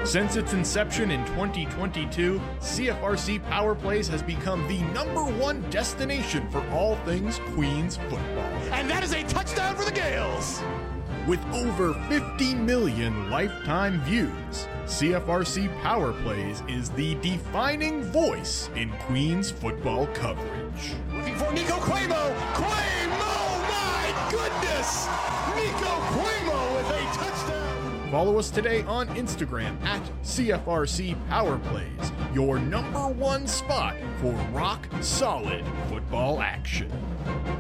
Since its inception in 2022, CFRC Power Plays has become the #1 destination for all things Queens football. And that is a touchdown for the Gales! With over 50 million lifetime views, CFRC Power Plays is the defining voice in Queens football coverage. Looking for Nico Cuomo! Cuomo! My goodness! Nico Cuomo with a touchdown! Follow us today on Instagram at CFRC Power Plays, your #1 spot for rock solid football action.